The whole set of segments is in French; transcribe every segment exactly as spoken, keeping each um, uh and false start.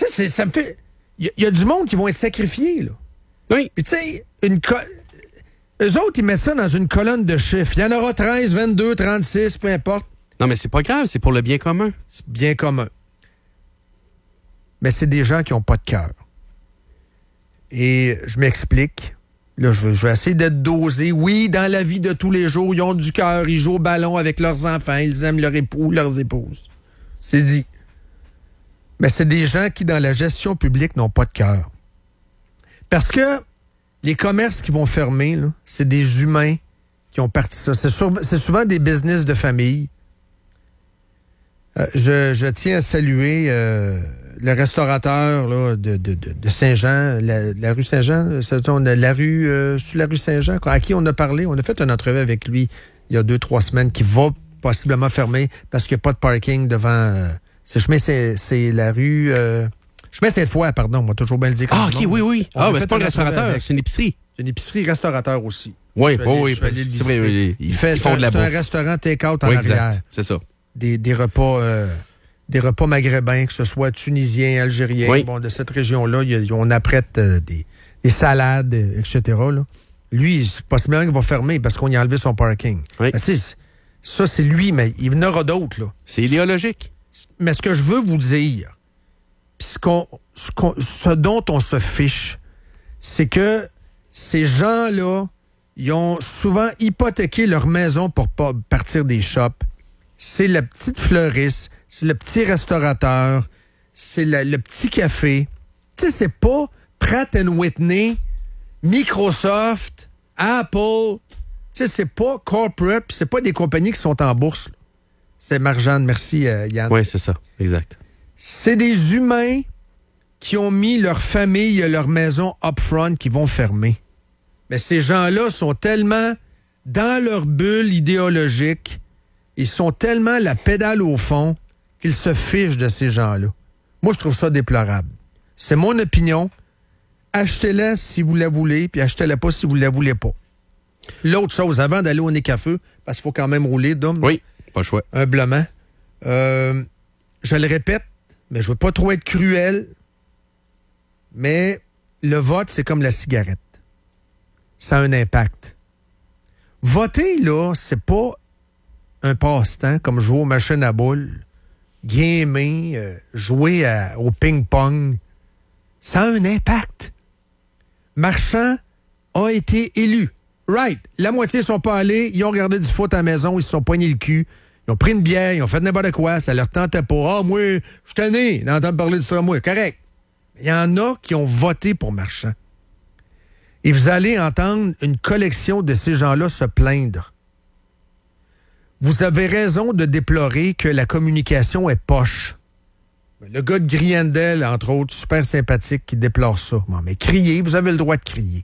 Tu sais, ça me fait... Il y, y a du monde qui vont être sacrifiés, là. Oui. Puis tu sais, une... Co... Eux autres, ils mettent ça dans une colonne de chiffres. Il y en aura treize, vingt-deux, trente-six, peu importe. Non, mais c'est pas grave, c'est pour le bien commun. C'est bien commun. Mais c'est des gens qui n'ont pas de cœur. Et je m'explique. Là, je vais, je vais essayer d'être dosé. Oui, dans la vie de tous les jours, ils ont du cœur, ils jouent au ballon avec leurs enfants, ils aiment leur époux, leurs épouses. C'est dit. Mais c'est des gens qui, dans la gestion publique, n'ont pas de cœur. Parce que les commerces qui vont fermer, là, c'est des humains qui ont parti ça. C'est, sur, c'est souvent des business de famille. Euh, je, je tiens à saluer euh, le restaurateur là, de, de, de, de Saint-Jean, la, la rue Saint-Jean, c'est, on a la rue, euh, c'est la rue Saint-Jean, à qui on a parlé. On a fait une entrevue avec lui il y a deux, trois semaines, qui va possiblement fermer parce qu'il n'y a pas de parking devant... Euh, c'est, chemin, c'est, c'est la rue... Euh, chemin Sainte-Foy, pardon, on m'a toujours bien le dire. Ah, OK, oui, oui. On ah, ben c'est pas le restaurateur, avec... c'est une épicerie. C'est une épicerie-restaurateur aussi. Oui, oui, oui, oui. C'est vrai, oui, il fait, ils font de la bouffe. C'est un restaurant take-out en oui, arrière. Exact, c'est ça. Des, des repas... Euh, des repas maghrébins, que ce soit tunisiens, algériens, oui. bon, de cette région-là, y a, on apprête euh, des, des salades, et cetera. Là. Lui, c'est possiblement qu'il va fermer parce qu'on y a enlevé son parking. Oui. Mais, ça, c'est lui, mais il y en aura d'autres. Là. C'est idéologique. Mais ce que je veux vous dire, ce, qu'on, ce, qu'on, ce dont on se fiche, c'est que ces gens-là, ils ont souvent hypothéqué leur maison pour pas partir des shops. C'est la petite fleuriste, c'est le petit restaurateur, c'est la, le petit café. Tu sais, c'est pas Pratt and Whitney, Microsoft, Apple. Tu sais, c'est pas corporate, puis c'est pas des compagnies qui sont en bourse. Là. C'est Marjane, merci euh, Yann. Oui, c'est ça, exact. C'est des humains qui ont mis leur famille, leur maison up front, qui vont fermer. Mais ces gens-là sont tellement dans leur bulle idéologique, ils sont tellement la pédale au fond qu'ils se fichent de ces gens-là. Moi, je trouve ça déplorable. C'est mon opinion. Achetez-la si vous la voulez, puis achetez-la pas si vous la voulez pas. L'autre chose, avant d'aller au Nécafeu, parce qu'il faut quand même rouler, Dom. Oui, pas le choix. Humblement. Euh, je le répète, mais je veux pas trop être cruel, mais le vote, c'est comme la cigarette. Ça a un impact. Voter, là, c'est pas un passe-temps, comme jouer aux machines à boules, gamer, euh, jouer à, au ping-pong. Ça a un impact. Marchand a été élu. Right. La moitié ne sont pas allés, ils ont regardé du foot à la maison, ils se sont poignés le cul, ils ont pris une bière, ils ont fait n'importe quoi, ça leur tentait pas. Ah, moi, je suis tanné d'entendre parler de ça, moi. Correct. Il y en a qui ont voté pour Marchand. Et vous allez entendre une collection de ces gens-là se plaindre. Vous avez raison de déplorer que la communication est poche. Le gars de Griendel, entre autres, super sympathique, qui déplore ça. Bon, mais criez, vous avez le droit de crier.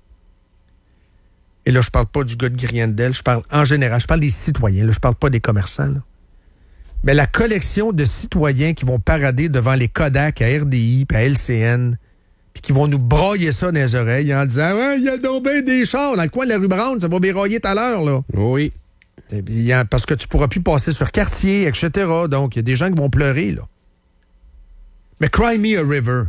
Et là, je parle pas du gars de Griendel, je parle en général, je parle des citoyens, là, je parle pas des commerçants. Là. Mais la collection de citoyens qui vont parader devant les Kodak à R D I et à L C N, puis qui vont nous broyer ça dans les oreilles en disant « Ouais, il y a donc bien des chars dans le coin de la rue Brown, ça va bérailler tout à l'heure. » là. Oui. Parce que tu pourras plus passer sur quartier, et cetera. Donc, il y a des gens qui vont pleurer, là. Mais cry me a river.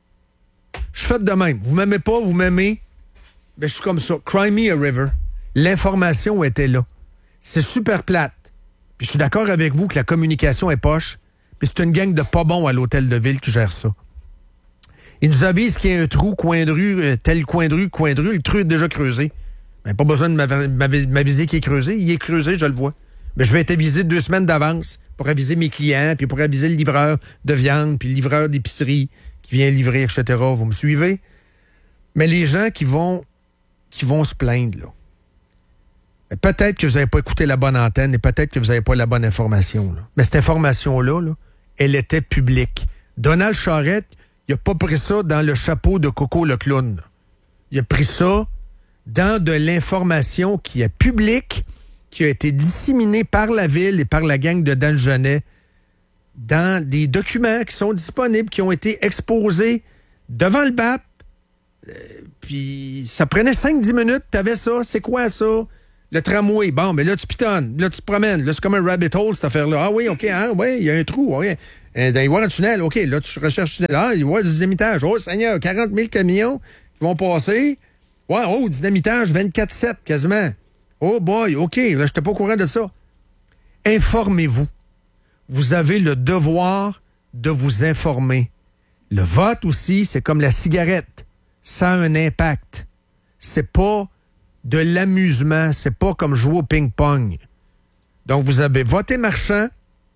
Je fais de même. Vous m'aimez pas, vous m'aimez. Ben, je suis comme ça. Cry me a river. L'information était là. C'est super plate. Puis je suis d'accord avec vous que la communication est poche. Puis c'est une gang de pas bons à l'hôtel de ville qui gère ça. Ils nous avisent qu'il y a un trou, coin de rue, tel coin de rue, coin de rue. Le trou est déjà creusé. Ben, pas besoin de m'aviser qu'il est creusé. Il est creusé, je le vois. Mais je vais être avisé deux semaines d'avance pour aviser mes clients, puis pour aviser le livreur de viande, puis le livreur d'épicerie qui vient livrer, et cetera. Vous me suivez? Mais les gens qui vont, qui vont se plaindre, là, peut-être que vous n'avez pas écouté la bonne antenne et peut-être que vous n'avez pas la bonne information. Là. Mais cette information-là, là, elle était publique. Donald Charette, il n'a pas pris ça dans le chapeau de Coco le clown. Là. Il a pris ça dans de l'information qui est publique, qui a été disséminée par la ville et par la gang de Dan Genet dans des documents qui sont disponibles, qui ont été exposés devant le B A P. Euh, puis ça prenait cinq dix minutes, t'avais ça, c'est quoi ça? Le tramway, bon, mais là, tu pitonnes, là, tu te promènes. Là, c'est comme un rabbit hole, cette affaire-là. Ah oui, OK, hein, oui, il y a un trou, OK. Euh, Dans, il va y avoir un tunnel, OK. Là, tu recherches le tunnel. Ah, il va y avoir du dynamitage. Oh, Seigneur, quarante mille camions qui vont passer. Ouais, oh, dynamitage vingt-quatre sept, quasiment. Oh boy, OK, là, je n'étais pas au courant de ça. Informez-vous. Vous avez le devoir de vous informer. Le vote aussi, c'est comme la cigarette. Ça a un impact. C'est pas de l'amusement. C'est pas comme jouer au ping-pong. Donc, vous avez voté marchand,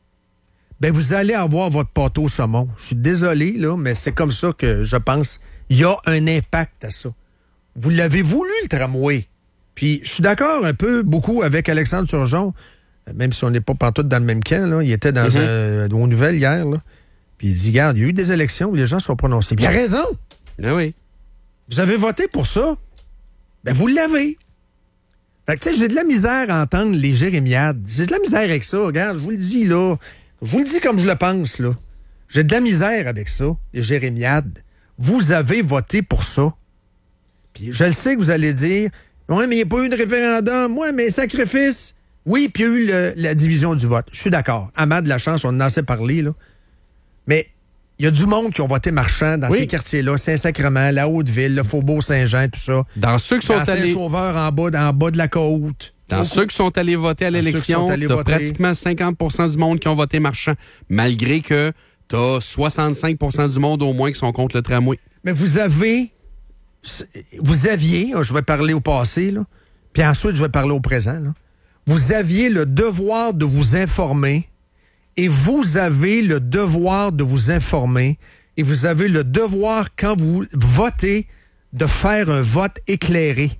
ben vous allez avoir votre pâteau au saumon. Je suis désolé, là, mais c'est comme ça que je pense. Il y a un impact à ça. Vous l'avez voulu, le tramway. Puis, je suis d'accord un peu, beaucoup, avec Alexandre Turgeon, même si on n'est pas partout dans le même camp, là. Il était dans mm-hmm. un, aux nouvelles hier, là. Puis il dit, regarde, il y a eu des élections où les gens sont prononcés. Puis il a raison. Ah oui. Vous avez voté pour ça. Ben, vous l'avez. Fait que, tu sais, j'ai de la misère à entendre les jérémiades. J'ai de la misère avec ça. Regarde, je vous le dis, là. Je vous le dis comme je le pense, là. J'ai de la misère avec ça, les jérémiades. Vous avez voté pour ça. Puis je le sais que vous allez dire, ouais, mais il n'y a pas eu de référendum. Ouais, mais sacrifice. Oui, puis il y a eu le, la division du vote. Je suis d'accord. Amad, de la chance, on en a assez parlé, là. Mais il y a du monde qui ont voté marchand dans oui. ces quartiers-là, Saint-Sacrement, la Haute-Ville, le Faubourg-Saint-Jean, tout ça. Dans ceux qui sont dans allés... Saint-Sauveur, en bas, en bas de la côte. Dans ceux qui sont allés voter à l'élection, t'as pratiquement cinquante pour cent du monde qui ont voté marchand, malgré que t'as soixante-cinq pour cent du monde au moins qui sont contre le tramway. Mais vous avez... Vous aviez, je vais parler au passé, là, puis ensuite je vais parler au présent, là. Vous aviez le devoir de vous informer et vous avez le devoir de vous informer et vous avez le devoir, quand vous votez, de faire un vote éclairé.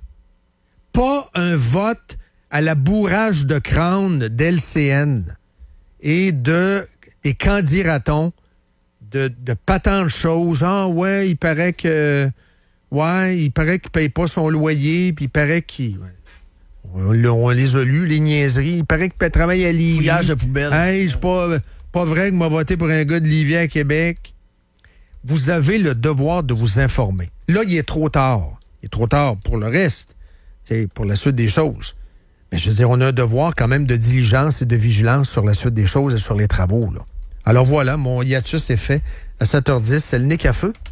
Pas un vote à la bourrage de crâne d'L C N et de des candidatons de, de patentes choses. Ah ouais, il paraît que... Ouais, il paraît qu'il ne paye pas son loyer, puis il paraît qu'il... On, on les a lus, les niaiseries. Il paraît qu'il travaille à Lévis. Fouillage de poubelle. Hey, c'est pas, pas vrai que m'a voté pour un gars de Lévis à Québec. Vous avez le devoir de vous informer. Là, il est trop tard. Il est trop tard pour le reste, pour la suite des choses. Mais je veux dire, on a un devoir quand même de diligence et de vigilance sur la suite des choses et sur les travaux, là. Alors voilà, mon hiatus est fait. À sept heures dix, c'est le nez à feu.